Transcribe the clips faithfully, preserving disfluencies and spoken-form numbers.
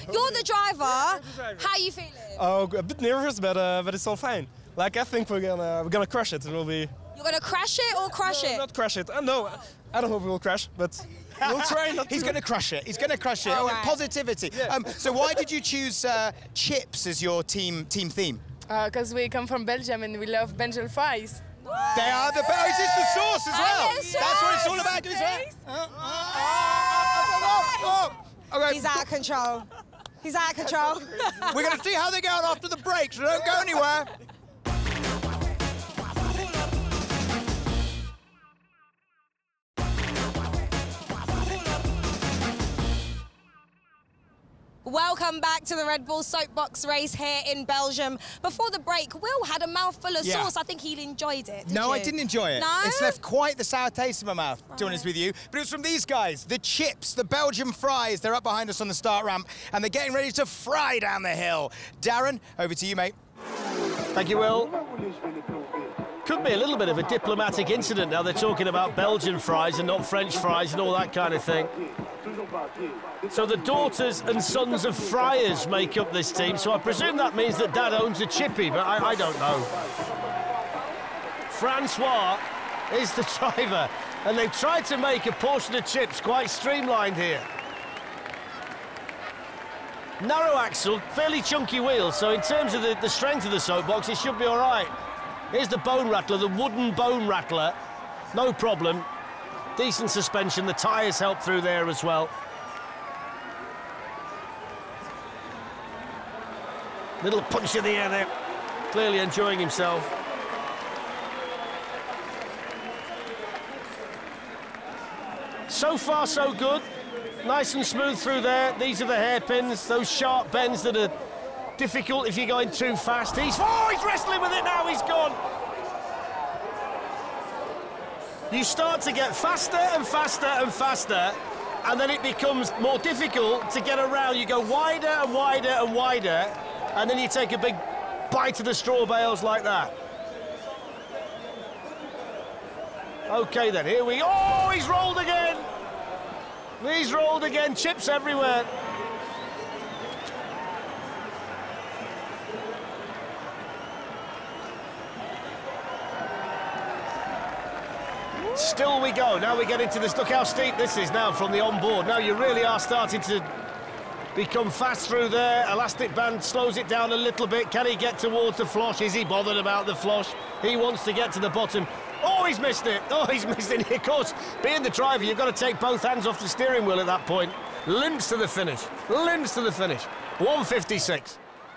You're the driver. How are you feeling? Oh, a bit nervous, but uh, but it's all fine. Like I think we're gonna we're gonna crush it. It will be. You're gonna crash it or crush no, it? Not crash it. Uh, no, I don't hope we will crash, but we'll try not He's to. going to crush it. He's going to crush it. All Oh, right. Positivity. Yeah. Um, so why did you choose uh, chips as your team team theme? Because uh, we come from Belgium and we love Belgian fries. They are the best. Is this the sauce as well? Oh, yes, That's what it's all yes. about, is it? Uh, uh, uh, okay. He's out of control. He's out of control. We're going to see how they go on after the break, so don't go anywhere. Welcome back to the Red Bull Soapbox race here in Belgium. Before the break, Will had a mouthful of Yeah. sauce. I think he enjoyed it. Did No, you? I didn't enjoy it. No? It's left quite the sour taste in my mouth, to be honest with you. But it was from these guys, the chips, the Belgian fries. They're up behind us on the start ramp, and they're getting ready to fry down the hill. Darren, over to you, mate. Thank you, Will. Could be a little bit of a diplomatic incident now. They're talking about Belgian fries and not French fries and all that kind of thing. So the daughters and sons of friars make up this team, so I presume that means that Dad owns a chippy, but I, I don't know. Francois is the driver, and they've tried to make a portion of chips quite streamlined here. Narrow axle, fairly chunky wheels, so in terms of the, the strength of the soapbox, it should be all right. Here's the bone rattler, the wooden bone rattler. No problem. Decent suspension, the tyres help through there as well. Little punch in the air there. Clearly enjoying himself. So far, so good. Nice and smooth through there. These are the hairpins, those sharp bends that are difficult if you're going too fast. He's, oh, he's wrestling with it now, he's gone. You start to get faster and faster and faster, and then it becomes more difficult to get around. You go wider and wider and wider, and then you take a big bite of the straw bales like that. Okay then, here we go. Oh, he's rolled again. He's rolled again, chips everywhere. Still we go. Now we get into this. Look how steep this is now from the onboard. Now you really are starting to become fast through there. Elastic band slows it down a little bit. Can he get towards the flosh? Is he bothered about the flosh? He wants to get to the bottom. Oh, he's missed it. Oh, he's missed it. Of course, being the driver, you've got to take both hands off the steering wheel at that point. Limps to the finish. Limps to the finish. one fifty-six.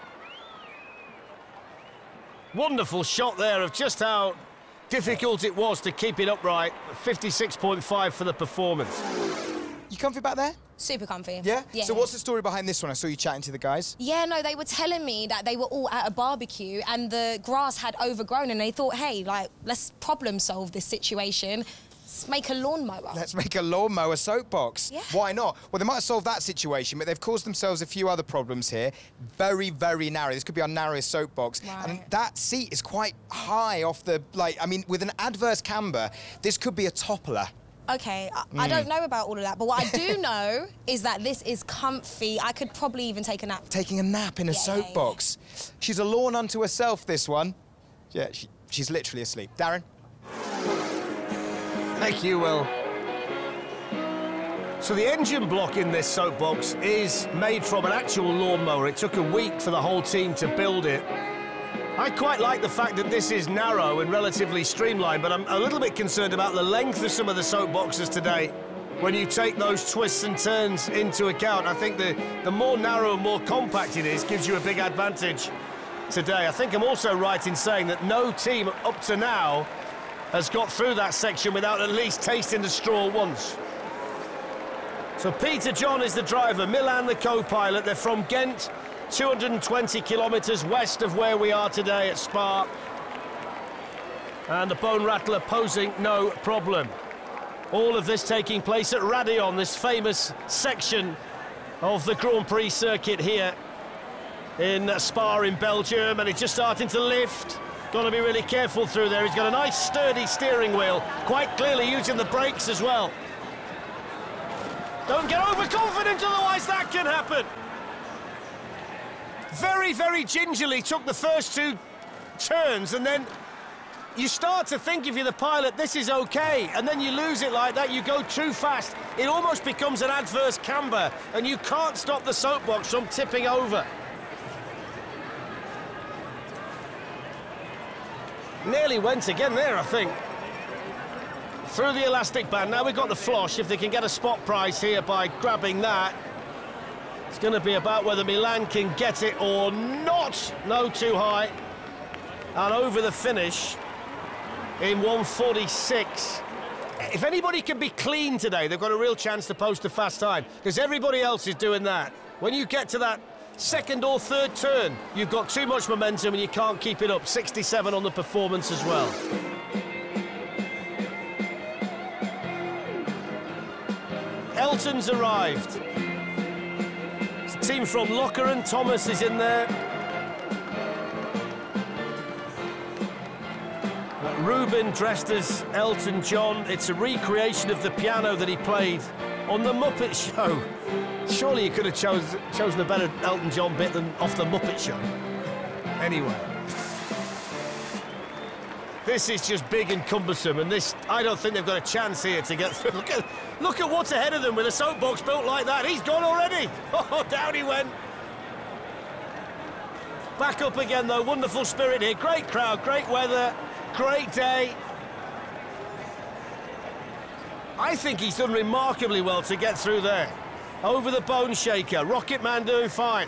Wonderful shot there of just how difficult it was to keep it upright. fifty-six point five for the performance. You comfy back there? Super comfy. Yeah? Yeah. So what's the story behind this one? I saw you chatting to the guys. Yeah, no, they were telling me that they were all at a barbecue and the grass had overgrown and they thought, hey, like, let's problem solve this situation. Let's make a lawnmower. Let's make a lawnmower soapbox. Yeah. Why not? Well, they might have solved that situation, but they've caused themselves a few other problems here. Very, very narrow. This could be our narrowest soapbox. Right. And that seat is quite high off the, like, I mean, with an adverse camber, this could be a toppler. Okay, I, Mm. I don't know about all of that, but what I do know is that this is comfy. I could probably even take a nap. Taking a nap in a Yeah, yeah, soapbox. She's a lawn unto herself, this one. Yeah, she, she's literally asleep. Darren? Thank you, Will. So the engine block in this soapbox is made from an actual lawnmower. It took a week for the whole team to build it. I quite like the fact that this is narrow and relatively streamlined, but I'm a little bit concerned about the length of some of the soapboxes today. When you take those twists and turns into account, I think the, the more narrow and more compact it is gives you a big advantage today. I think I'm also right in saying that no team up to now has got through that section without at least tasting the straw once. So Peter John is the driver, Milan the co-pilot. They're from Ghent, two hundred twenty kilometres west of where we are today at Spa. And the Bone Rattler posing no problem. All of this taking place at Raidillon, this famous section of the Grand Prix circuit here in Spa in Belgium, and it's just starting to lift. Got to be really careful through there. He's got a nice sturdy steering wheel, quite clearly using the brakes as well. Don't get overconfident, otherwise that can happen. very, very gingerly took the first two turns, and then you start to think, if you're the pilot, this is okay, and then you lose it like that, you go too fast. It almost becomes an adverse camber, and you can't stop the soapbox from tipping over. Nearly went again there, I think. Through the elastic band. Now we've got the flosh. If they can get a spot prize here by grabbing that, it's going to be about whether Milan can get it or not. No, too high. And over the finish in one forty-six. If anybody can be clean today, they've got a real chance to post a fast time, because everybody else is doing that. When you get to that second or third turn, you've got too much momentum and you can't keep it up. sixty-seven on the performance as well. Elton's arrived. It's a team from Lokeren. Thomas is in there. Ruben dressed as Elton John. It's a recreation of the piano that he played on The Muppet Show. Surely you could have chose, chosen a better Elton John bit than off The Muppet Show. Anyway. This is just big and cumbersome, and this, I don't think they've got a chance here to get through. Look at, look at what's ahead of them with a soapbox built like that. He's gone already. Oh, down he went. Back up again, though. Wonderful spirit here. Great crowd, great weather, great day. I think he's done remarkably well to get through there. Over the bone shaker. Rocket Man doing fine.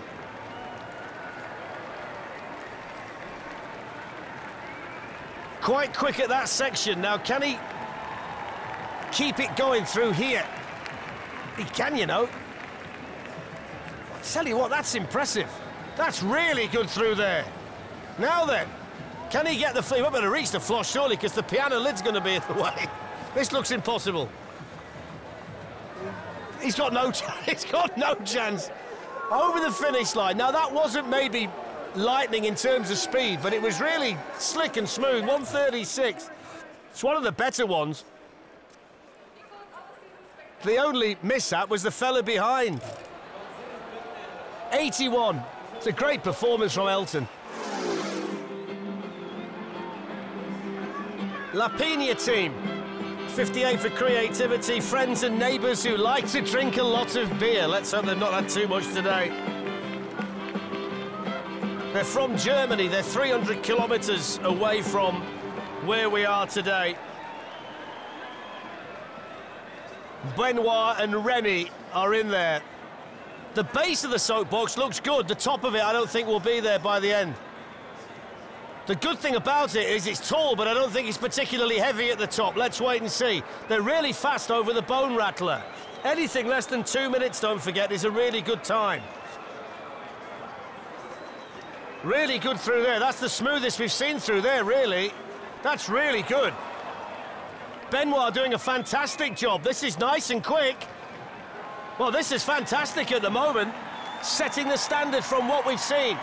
Quite quick at that section. Now, can he keep it going through here? He can, you know. I tell you what, that's impressive. That's really good through there. Now then, can he get the... He won't be able to reach the floss, surely, because the piano lid's going to be in the way. This looks impossible. He's got no chance. He's got no chance. Over the finish line. Now, that wasn't maybe lightning in terms of speed, but it was really slick and smooth. one thirty-six. It's one of the better ones. The only mishap was the fella behind. eighty-one. It's a great performance from Elton. La Pina team. fifty-eight for creativity, friends and neighbours who like to drink a lot of beer. Let's hope they've not had too much today. They're from Germany. They're three hundred kilometres away from where we are today. Benoit and Remy are in there. The base of the soapbox looks good. The top of it, I don't think will be there by the end. The good thing about it is it's tall, but I don't think it's particularly heavy at the top. Let's wait and see. They're really fast over the bone rattler. Anything less than two minutes, don't forget, is a really good time. Really good through there. That's the smoothest we've seen through there, really. That's really good. Benoit doing a fantastic job. This is nice and quick. Well, this is fantastic at the moment, setting the standard from what we've seen.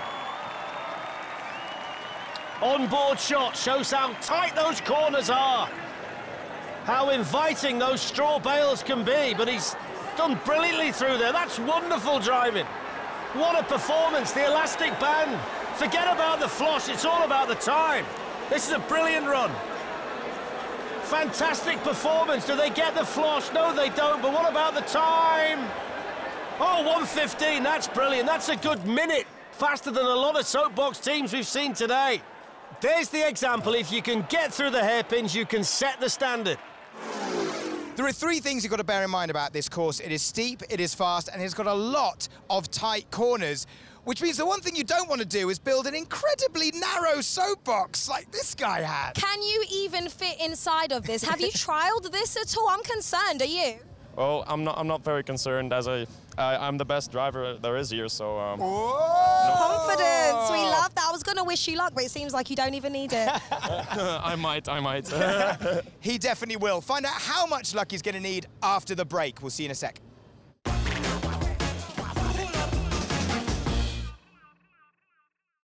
On-board shot shows how tight those corners are, how inviting those straw bales can be, but he's done brilliantly through there. That's wonderful driving. What a performance, the elastic band. Forget about the floss, it's all about the time. This is a brilliant run. Fantastic performance. Do they get the floss? No, they don't, but what about the time? Oh, one fifteen, that's brilliant. That's a good minute faster than a lot of soapbox teams we've seen today. There's the example. If you can get through the hairpins, you can set the standard. There are three things you've got to bear in mind about this course. It is steep, it is fast, and it's got a lot of tight corners, which means the one thing you don't want to do is build an incredibly narrow soapbox like this guy had. Can you even fit inside of this? Have you trialed this at all? I'm concerned, are you? Well, I'm not. I'm not very concerned, as I, I I'm the best driver there is here. So. Um, Confidence. We love that. I was going to wish you luck, but it seems like you don't even need it. I might. I might. He definitely will. Find out how much luck he's going to need after the break. We'll see you in a sec.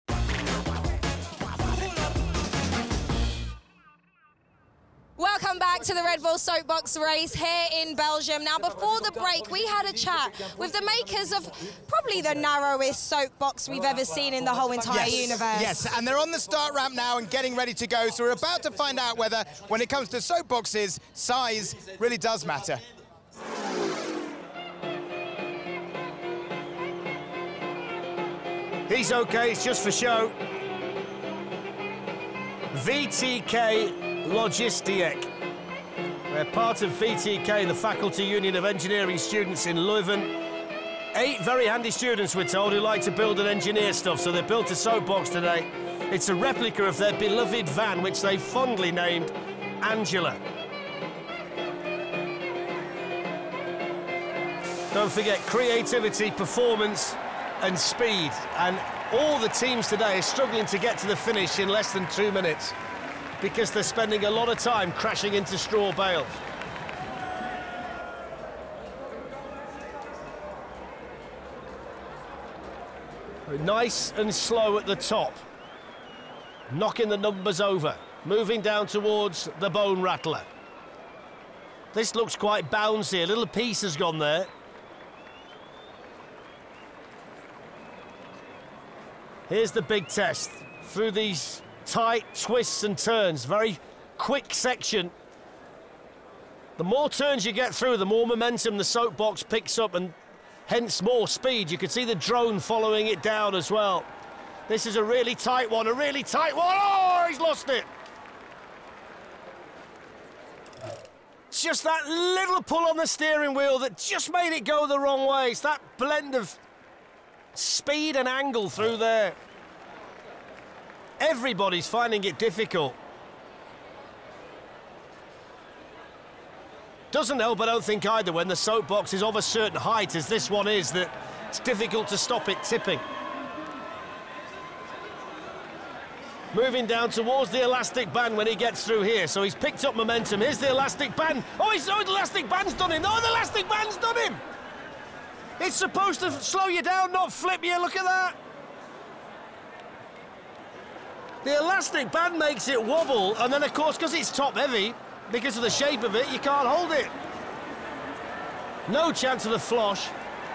Welcome back. back to the Red Bull Soapbox race here in Belgium. Now, before the break, we had a chat with the makers of probably the narrowest soapbox we've ever seen in the whole entire yes, universe. Yes, and they're on the start ramp now and getting ready to go. So we're about to find out whether, when it comes to soapboxes, size really does matter. He's okay, it's just for show. V T K Logistiek. They're part of V T K, the Faculty Union of Engineering Students in Leuven. Eight very handy students, we're told, who like to build and engineer stuff, so they built a soapbox today. It's a replica of their beloved van, which they fondly named Angela. Don't forget creativity, performance and speed, and all the teams today are struggling to get to the finish in less than two minutes because they're spending a lot of time crashing into straw bales. Nice and slow at the top, knocking the numbers over, moving down towards the Bone Rattler. This looks quite bouncy, a little piece has gone there. Here's the big test, through these tight twists and turns, very quick section. The more turns you get through, the more momentum the soapbox picks up and hence more speed. You can see the drone following it down as well. This is a really tight one, a really tight one. Oh, he's lost it. It's just that little pull on the steering wheel that just made it go the wrong way. It's that blend of speed and angle through there. Everybody's finding it difficult. Doesn't help, I don't think, either, when the soapbox is of a certain height, as this one is, that it's difficult to stop it tipping. Moving down towards the elastic band when he gets through here, so he's picked up momentum. Here's the elastic band. Oh, he's, oh, the elastic band's done him. Oh, the elastic band's done him. It's supposed to slow you down, not flip you. Look at that. The elastic band makes it wobble, and then, of course, because it's top heavy, because of the shape of it, you can't hold it. No chance of the flosh.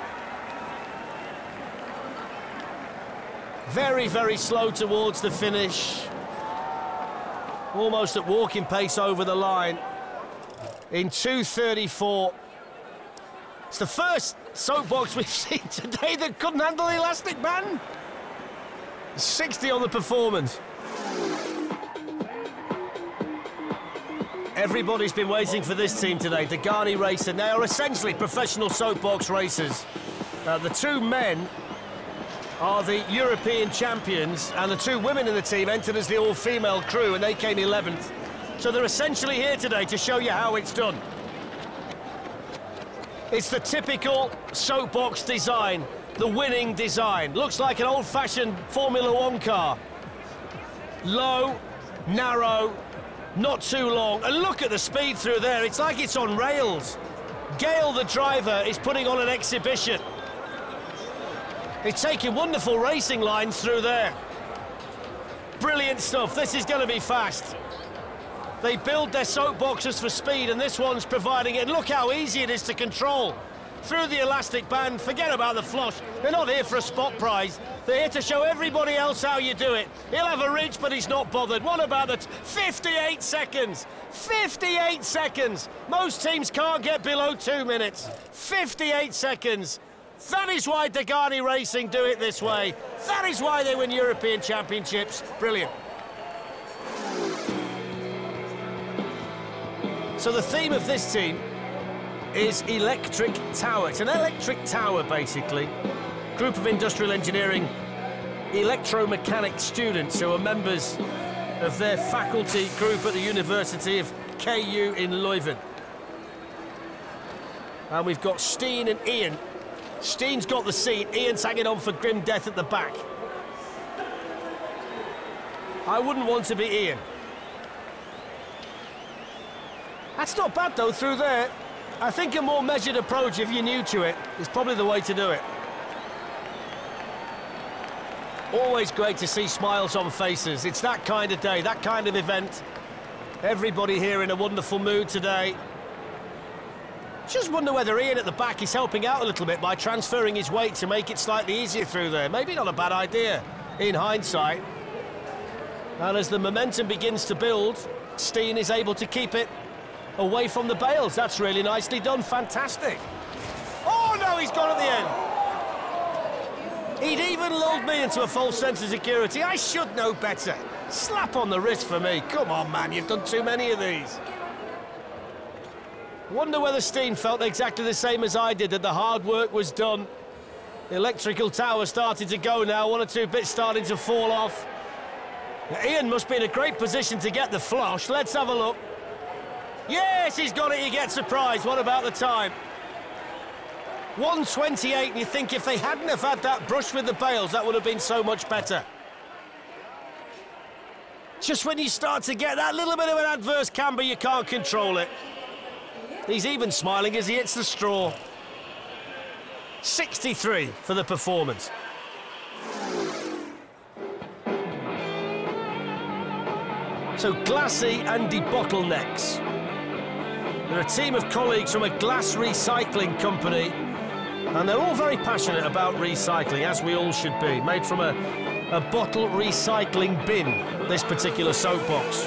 Very, very slow towards the finish. Almost at walking pace over the line in two thirty-four. It's the first soapbox we've seen today that couldn't handle the elastic band. sixty on the performance. Everybody's been waiting for this team today, Degani Racing. They are essentially professional soapbox racers. Uh, the two men are the European champions, and the two women in the team entered as the all-female crew, and they came eleventh. So they're essentially here today to show you how it's done. It's the typical soapbox design, the winning design. Looks like an old-fashioned Formula One car. Low, narrow, not too long. And look at the speed through there. It's like it's on rails. Gale, the driver, is putting on an exhibition. He's taking wonderful racing lines through there. Brilliant stuff. This is going to be fast. They build their soapboxes for speed, and this one's providing it. Look how easy it is to control. Through the elastic band, forget about the flosh. They're not here for a spot prize. They're here to show everybody else how you do it. He'll have a ridge, but he's not bothered. What about the fifty-eight seconds? fifty-eight seconds. Most teams can't get below two minutes. fifty-eight seconds. That is why Degani Racing do it this way. That is why they win European Championships. Brilliant. So the theme of this team is electric tower. It's an electric tower, basically. Group of industrial engineering electromechanic students who are members of their faculty group at the University of K U in Leuven. And we've got Steen and Ian. Steen's got the seat, Ian's hanging on for grim death at the back. I wouldn't want to be Ian. That's not bad, though, through there. I think a more measured approach, if you're new to it, is probably the way to do it. Always great to see smiles on faces. It's that kind of day, that kind of event. Everybody here in a wonderful mood today. Just wonder whether Ian at the back is helping out a little bit by transferring his weight to make it slightly easier through there. Maybe not a bad idea in hindsight. And as the momentum begins to build, Steen is able to keep it away from the bales. That's really nicely done. Fantastic. Oh, no, he's gone at the end. He'd even lulled me into a false sense of security. I should know better. Slap on the wrist for me. Come on, man, you've done too many of these. Wonder whether Steen felt exactly the same as I did, that the hard work was done. The electrical tower started to go now, one or two bits starting to fall off. Now, Ian must be in a great position to get the flush. Let's have a look. Yes, he's got it, he gets surprised. What about the time? one twenty-eight, and you think if they hadn't have had that brush with the bales, that would have been so much better. Just when you start to get that little bit of an adverse camber, you can't control it. He's even smiling as he hits the straw. sixty-three for the performance. So Glassy and De Bottlenecks. They're a team of colleagues from a glass recycling company, and they're all very passionate about recycling, as we all should be. Made from a, a bottle recycling bin, this particular soapbox.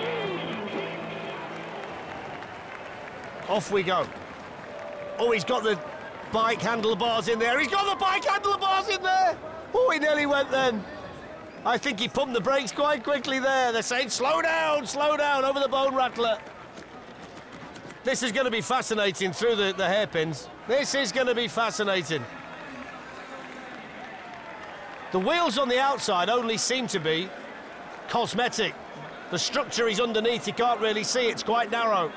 Off we go. Oh, he's got the bike handlebars in there. He's got the bike handlebars in there. Oh, he nearly went then. I think he pumped the brakes quite quickly there. They're saying, slow down, slow down, over the bone rattler. This is going to be fascinating through the, the hairpins. This is going to be fascinating. The wheels on the outside only seem to be cosmetic. The structure is underneath, you can't really see, it's quite narrow.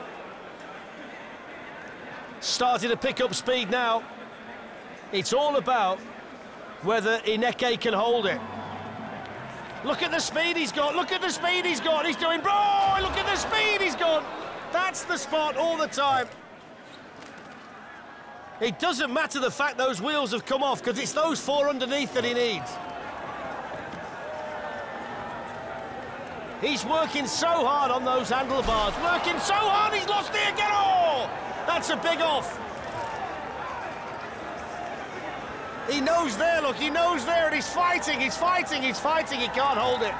Starting to pick up speed now. It's all about whether Ineke can hold it. Look at the speed he's got, look at the speed he's got. He's doing, bro, look at the speed he's got. That's the spot all the time. It doesn't matter the fact those wheels have come off, because it's those four underneath that he needs. He's working so hard on those handlebars, working so hard, he's lost it again. Oh, that's a big off. He knows there, look, he knows there, and he's fighting, he's fighting, he's fighting, he can't hold it.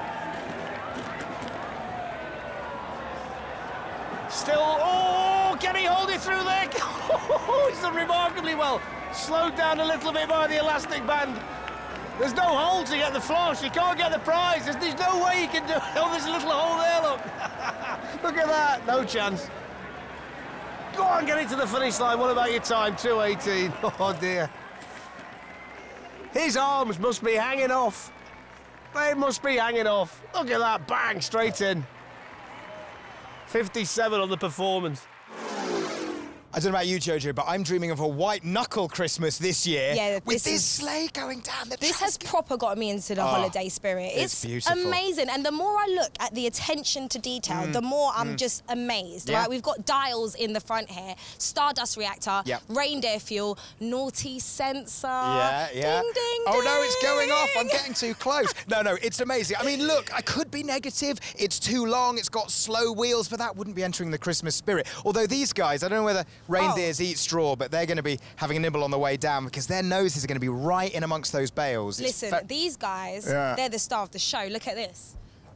Still, oh, can he hold it through there? Oh, he's done remarkably well. Slowed down a little bit by the elastic band. There's no hole to get the flush, you can't get the prize. There's, there's no way you can do it. Oh, there's a little hole there, look. Look at that, no chance. Go on, get into the finish line. What about your time? two eighteen. Oh, dear. His arms must be hanging off. They must be hanging off. Look at that, bang, straight in. fifty-seven on the performance. I don't know about you, Jojo, but I'm dreaming of a white knuckle Christmas this year. Yeah, with this this is- sleigh going down the This has track. proper got me into the Oh, holiday spirit. it's It's, beautiful. amazing. And the more I look at the attention to detail, the more I'm just amazed. Yeah. Right? We've got dials in the front here, Stardust reactor, Yep. reindeer fuel, naughty sensor. Yeah, yeah. Ding, ding, Oh, no, it's going off. I'm ding. getting too close. No, no, it's amazing. I mean, look, I could be negative. It's too long. It's got slow wheels, but that wouldn't be entering the Christmas spirit. Although these guys, I don't know whether reindeers Oh. eat straw, but they're going to be having a nibble on the way down because their noses are going to be right in amongst those bales. It's Listen, fa- these guys, Yeah. they're the star of the show. Look at this.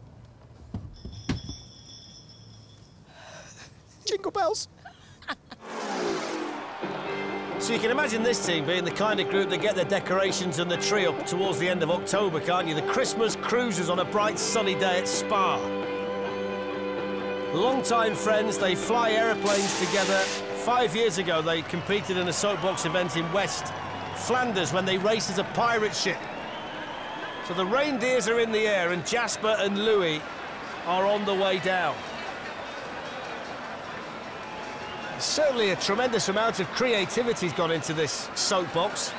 Jingle bells. So you can imagine this team being the kind of group that get their decorations and the tree up towards the end of October, can't you? The Christmas cruisers on a bright sunny day at Spa. Long-time friends, they fly aeroplanes together. Five years ago, they competed in a soapbox event in West Flanders when they raced as a pirate ship. So the reindeers are in the air and Jasper and Louis are on the way down. Certainly a tremendous amount of creativity's gone into this soapbox.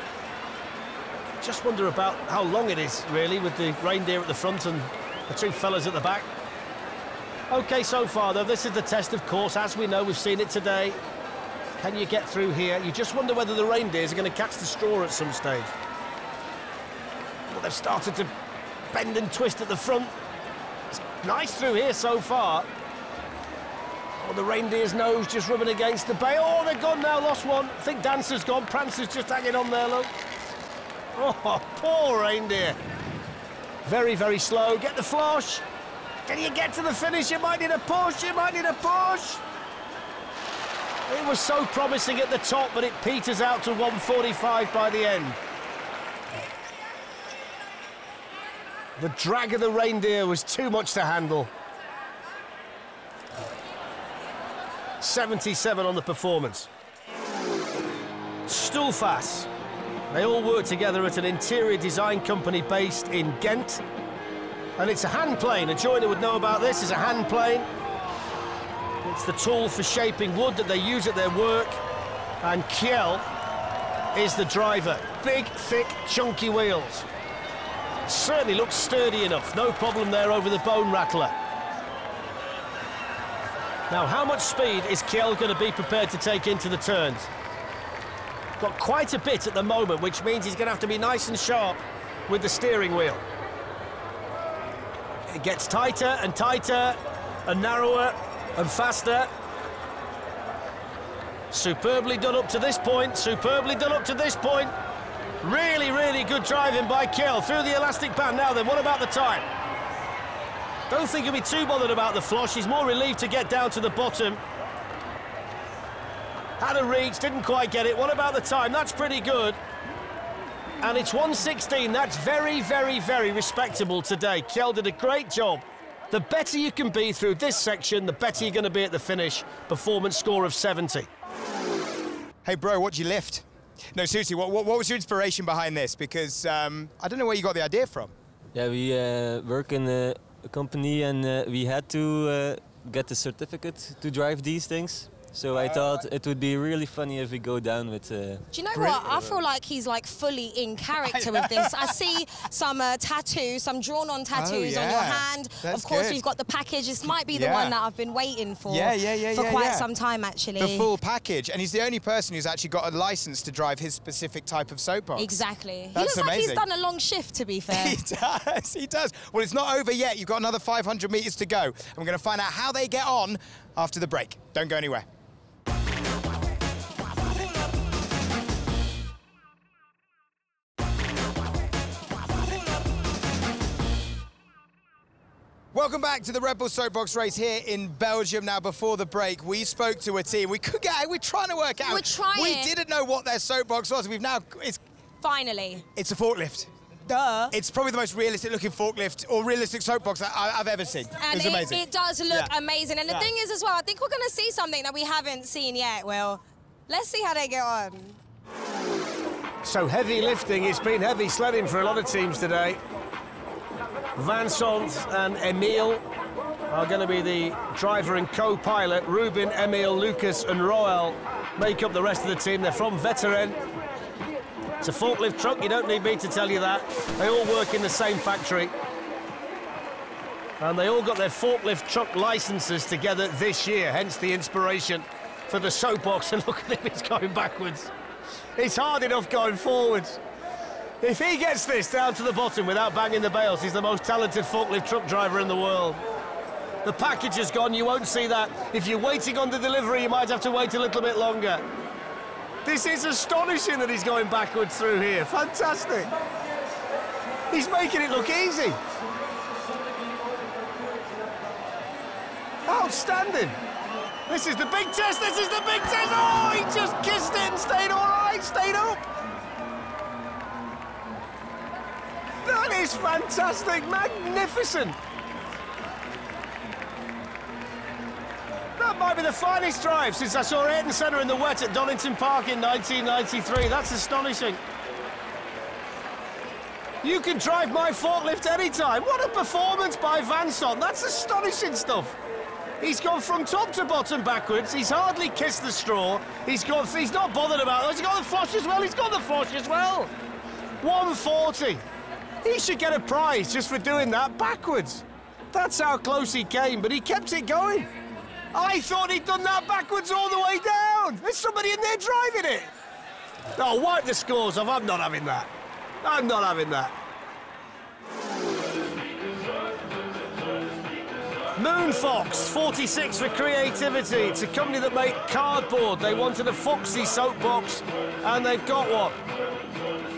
Just wonder about how long it is, really, with the reindeer at the front and the two fellas at the back. OK, so far, though, this is the test, of course. As we know, we've seen it today. Can you get through here? You just wonder whether the reindeers are going to catch the straw at some stage. Well, they've started to bend and twist at the front. It's Nice through here so far. Oh, the reindeer's nose just rubbing against the bay. Oh, they're gone now, lost one. I think Dancer's gone. Prancer's just hanging on there, look. Oh, poor reindeer. Very, very slow. Get the flush. Can you get to the finish? You might need a push. You might need a push. It was so promising at the top, but it peters out to one forty-five by the end. The drag of the reindeer was too much to handle. seventy-seven on the performance. Stulfas. They all work together at an interior design company based in Ghent. And it's a hand plane. A joiner would know about this. It's a hand plane. It's the tool for shaping wood that they use at their work. And Kjell is the driver. Big, thick, chunky wheels. Certainly looks sturdy enough. No problem there over the bone rattler. Now, how much speed is Kjell going to be prepared to take into the turns? Got quite a bit at the moment, which means he's going to have to be nice and sharp with the steering wheel. It gets tighter and tighter and narrower and faster. Superbly done up to this point, superbly done up to this point. Really, really good driving by Kjell through the elastic band. Now then, what about the time? Don't think he'll be too bothered about the flush. He's more relieved to get down to the bottom. Had a reach, didn't quite get it. What about the time? That's pretty good. And it's one sixteen. That's very, very, very respectable today. Kjell did a great job. The better you can be through this section, the better you're going to be at the finish. Performance score of seventy. Hey, bro, what'd you lift? No, seriously, what, what, what was your inspiration behind this? Because um, I don't know where you got the idea from. Yeah, we uh, work in a, a company and uh, we had to uh, get the certificate to drive these things. So I thought it would be really funny if we go down with... Uh, Do you know what? I feel like he's like fully in character with this. I see some uh, tattoos, some drawn-on tattoos oh, yeah. on your hand. That's of course, good. we've got the package. This might be the yeah. one that I've been waiting for yeah, yeah, yeah, for yeah, quite yeah. some time, actually. The full package. And he's the only person who's actually got a license to drive his specific type of soapbox. Exactly. That's he looks amazing. like he's done a long shift, to be fair. He does, he does. Well, it's not over yet. You've got another five hundred metres to go. And we're going to find out how they get on after the break. Don't go anywhere. Welcome back to the Red Bull Soapbox race here in Belgium. Now, before the break, we spoke to a team. We could get, we're trying to work out. We're trying. We didn't know what their soapbox was. We've now, it's, Finally. it's a forklift. Duh. It's probably the most realistic looking forklift or realistic soapbox that I, I've ever seen. And it's it, amazing. it does look Yeah. amazing. And the Yeah. thing is as well, I think we're going to see something that we haven't seen yet, Will. Let's see how they get on. So heavy lifting, it's been heavy sledding for a lot of teams today. Vincent and Emile are going to be the driver and co-pilot. Ruben, Emile, Lucas and Roel make up the rest of the team. They're from Veteren. It's a forklift truck, you don't need me to tell you that. They all work in the same factory. And they all got their forklift truck licenses together this year, hence the inspiration for the soapbox. And look at him, he's going backwards. It's hard enough going forwards. If he gets this down to the bottom without banging the bales, he's the most talented forklift truck driver in the world. The package is gone, you won't see that. If you're waiting on the delivery, you might have to wait a little bit longer. This is astonishing that he's going backwards through here. Fantastic. He's making it look easy. Outstanding. This is the big test, this is the big test. Oh, he just kissed it and stayed all right, stayed up. That is fantastic, magnificent. That might be the finest drive since I saw Ayrton Senna in the wet at Donington Park in nineteen ninety-three. That's astonishing. You can drive my forklift anytime. What a performance by Vincent. That's astonishing stuff. He's gone from top to bottom backwards. He's hardly kissed the straw. He's got. He's not bothered about it. He's got the flush as well. He's got the flush as well. one forty. He should get a prize just for doing that backwards. That's how close he came, but he kept it going. I thought he'd done that backwards all the way down. There's somebody in there driving it. Oh, wipe the scores off. I'm not having that. I'm not having that. Moonfox, forty-six for creativity. It's a company that make cardboard. They wanted a foxy soapbox, and they've got one.